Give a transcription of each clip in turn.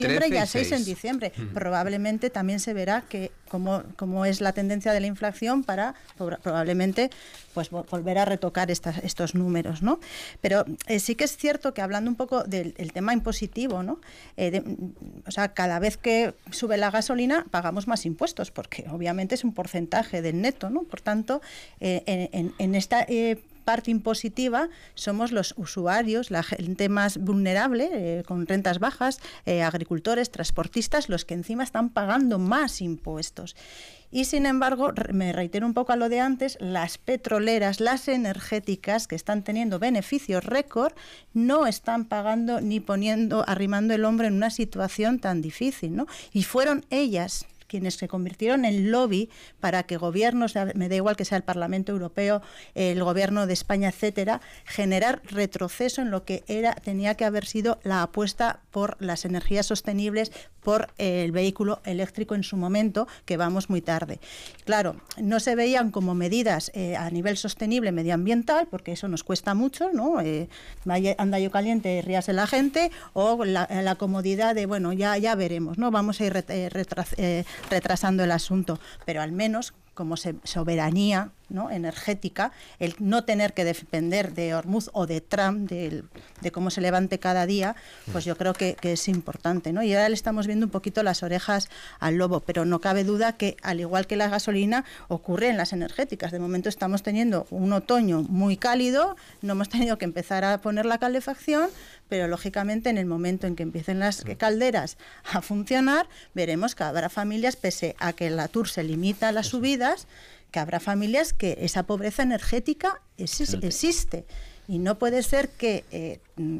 septiembre y a 6 en diciembre. Probablemente también se verá que cómo es la tendencia de la inflación para probablemente pues volver a retocar estos números, ¿no? Pero sí que es cierto que hablando un poco del tema impositivo, ¿no? O sea, cada vez que sube la gasolina pagamos más impuestos, porque obviamente es un porcentaje del neto, ¿no? Por tanto, en esta parte impositiva somos los usuarios, la gente más vulnerable, con rentas bajas, agricultores, transportistas, los que encima están pagando más impuestos. Y sin embargo, me reitero un poco a lo de antes, las petroleras, las energéticas, que están teniendo beneficios récord, no están pagando ni arrimando el hombro en una situación tan difícil, ¿no? Y fueron ellas quienes se convirtieron en lobby para que gobiernos, me da igual que sea el Parlamento Europeo, el gobierno de España, etcétera, generar retroceso en lo que tenía que haber sido la apuesta por las energías sostenibles, por el vehículo eléctrico en su momento, que vamos muy tarde. Claro, no se veían como medidas a nivel sostenible medioambiental, porque eso nos cuesta mucho, ¿no? Anda yo caliente, ríase la gente, o la comodidad de, bueno, ya veremos, ¿no? Vamos a ir retrasando el asunto, pero al menos como soberanía, ¿no?, energética, el no tener que depender de Hormuz o de Trump, de cómo se levante cada día, pues yo creo que es importante, ¿no? Y ahora le estamos viendo un poquito las orejas al lobo, pero no cabe duda que, al igual que la gasolina, ocurre en las energéticas. De momento estamos teniendo un otoño muy cálido, no hemos tenido que empezar a poner la calefacción, pero lógicamente en el momento en que empiecen las calderas a funcionar, veremos que habrá familias, pese a que la TUR se limita a las subidas, que habrá familias que esa pobreza energética existe. Y no puede ser que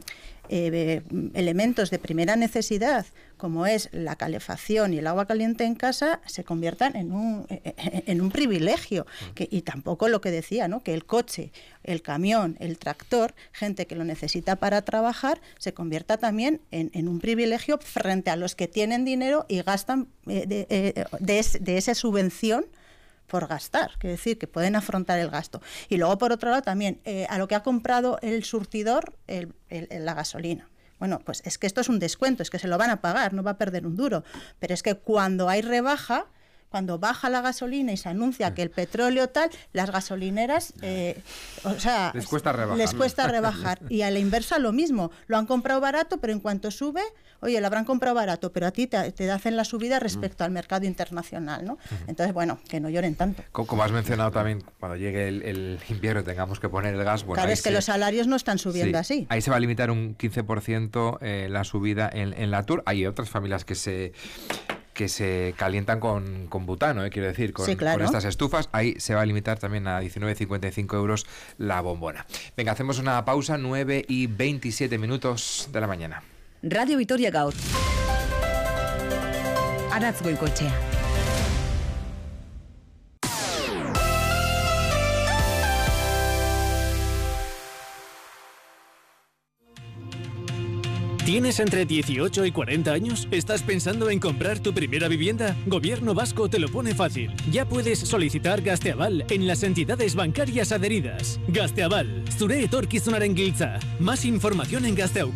elementos de primera necesidad, como es la calefacción y el agua caliente en casa, se conviertan en un privilegio. Y tampoco lo que decía, ¿no?, que el coche, el camión, el tractor, gente que lo necesita para trabajar, se convierta también en un privilegio frente a los que tienen dinero y gastan de esa subvención por gastar, es decir, que pueden afrontar el gasto. Y luego, por otro lado, también a lo que ha comprado el surtidor, la gasolina. Bueno, pues es que esto es un descuento, es que se lo van a pagar, no va a perder un duro. Pero es que cuando hay rebaja, cuando baja la gasolina y se anuncia que el petróleo tal, las gasolineras, les cuesta rebajar. Y a la inversa lo mismo, lo han comprado barato, pero en cuanto sube, oye, lo habrán comprado barato, pero a ti te hacen la subida respecto al mercado internacional, ¿no? Entonces, bueno, que no lloren tanto. Como has mencionado también, cuando llegue el invierno tengamos que poner el gas, bueno, claro, es que los salarios no están subiendo así. Ahí se va a limitar un 15% la subida en la TUR. Hay otras familias que se calientan con butano, quiero decir, con estas estufas. Ahí se va a limitar también a 19,55 euros la bombona. Venga, hacemos una pausa, 9:27 de la mañana. Radio Vitoria Gaur. Aratz Goikoetxea. ¿Tienes entre 18 y 40 años? ¿Estás pensando en comprar tu primera vivienda? Gobierno Vasco te lo pone fácil. Ya puedes solicitar Gazteaval en las entidades bancarias adheridas. Gazteaval, zure etorkizunaren giltza. Más información en Gazteauk.